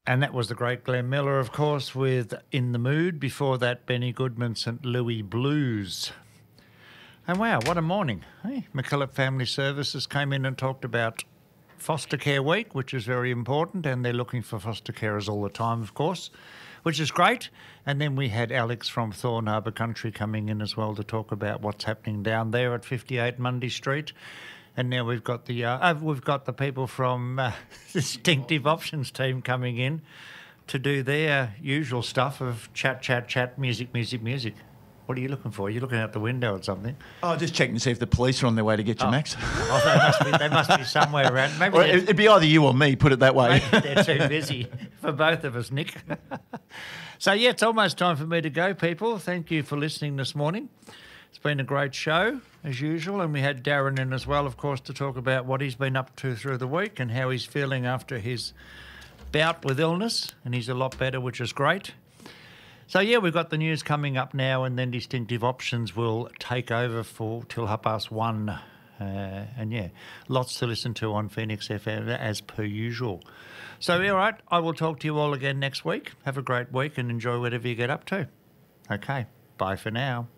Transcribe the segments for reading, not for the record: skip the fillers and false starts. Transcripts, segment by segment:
And that was the great Glenn Miller, of course, with In the Mood. Before that, Benny Goodman, St. Louis Blues. And wow, what a morning. Hey, MacKillop Family Services came in and talked about Foster Care Week, which is very important, and they're looking for foster carers all the time, of course, which is great. And then we had Alex from Thorn Harbour Country coming in as well to talk about what's happening down there at 58 Mundy Street. And now we've got the people from Distinctive Options team coming in to do their usual stuff of chat, music. What are you looking for? Are you looking out the window or something? Oh, just checking to see if the police are on their way to get you, Max. Oh, they must be somewhere around. Maybe it'd be either you or me, put it that way. Maybe they're too busy for both of us, Nick. So, yeah, it's almost time for me to go, people. Thank you for listening this morning. It's been a great show, as usual, and we had Darren in as well, of course, to talk about what he's been up to through the week and how he's feeling after his bout with illness, and he's a lot better, which is great. So, yeah, we've got the news coming up now, and then Distinctive Options will take over till 1:30. And, yeah, lots to listen to on Phoenix FM as per usual. So, all right, I will talk to you all again next week. Have a great week and enjoy whatever you get up to. Okay, bye for now.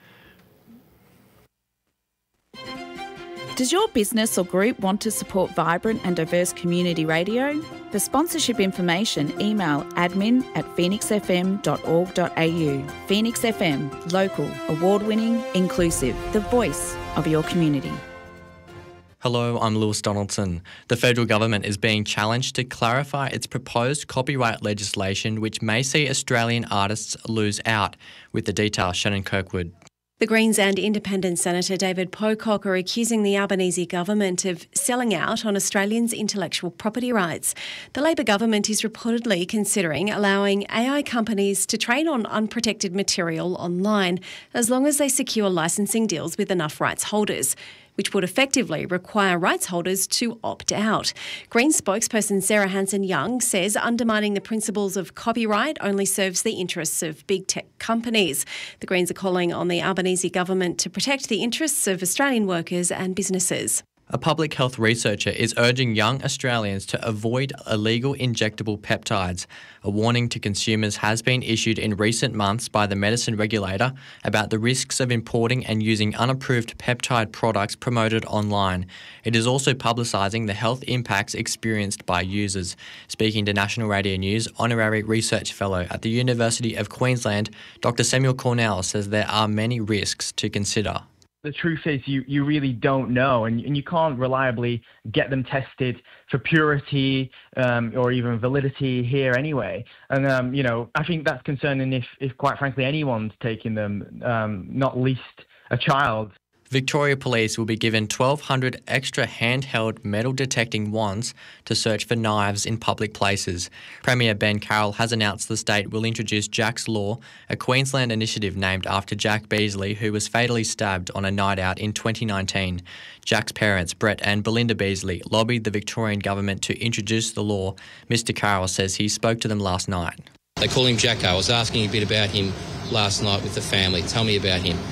Does your business or group want to support vibrant and diverse community radio? For sponsorship information, email admin@phoenixfm.org.au. Phoenix FM, local, award-winning, inclusive, the voice of your community. Hello, I'm Lewis Donaldson. The federal government is being challenged to clarify its proposed copyright legislation, which may see Australian artists lose out. With the details, Shannon Kirkwood. The Greens and Independent Senator David Pocock are accusing the Albanese government of selling out on Australians' intellectual property rights. The Labor government is reportedly considering allowing AI companies to trade on unprotected material online as long as they secure licensing deals with enough rights holders, which would effectively require rights holders to opt out. Greens spokesperson Sarah Hanson-Young says undermining the principles of copyright only serves the interests of big tech companies. The Greens are calling on the Albanese government to protect the interests of Australian workers and businesses. A public health researcher is urging young Australians to avoid illegal injectable peptides. A warning to consumers has been issued in recent months by the medicine regulator about the risks of importing and using unapproved peptide products promoted online. It is also publicising the health impacts experienced by users. Speaking to National Radio News, Honorary Research Fellow at the University of Queensland, Dr Samuel Cornell says there are many risks to consider. The truth is you really don't know, and you can't reliably get them tested for purity or even validity here anyway. And, I think that's concerning if quite frankly, anyone's taking them, not least a child. Victoria Police will be given 1,200 extra handheld metal-detecting wands to search for knives in public places. Premier Ben Carroll has announced the state will introduce Jack's Law, a Queensland initiative named after Jack Beasley, who was fatally stabbed on a night out in 2019. Jack's parents, Brett and Belinda Beasley, lobbied the Victorian government to introduce the law. Mr Carroll says he spoke to them last night. They call him Jacko. I was asking a bit about him last night with the family. Tell me about him.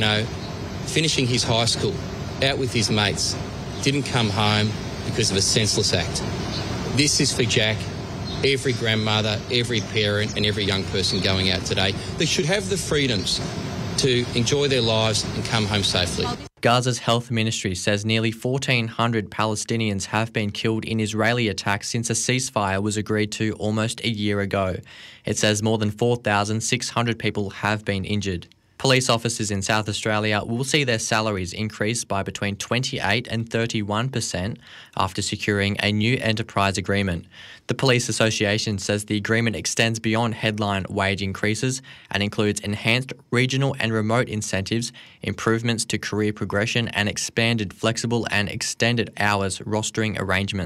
Finishing his high school, out with his mates, didn't come home because of a senseless act. This is for Jack, every grandmother, every parent and every young person going out today. They should have the freedoms to enjoy their lives and come home safely. Gaza's health ministry says nearly 1,400 Palestinians have been killed in Israeli attacks since a ceasefire was agreed to almost a year ago. It says more than 4,600 people have been injured. Police officers in South Australia will see their salaries increase by between 28 and 31% after securing a new enterprise agreement. The Police Association says the agreement extends beyond headline wage increases and includes enhanced regional and remote incentives, improvements to career progression and expanded flexible and extended hours rostering arrangements.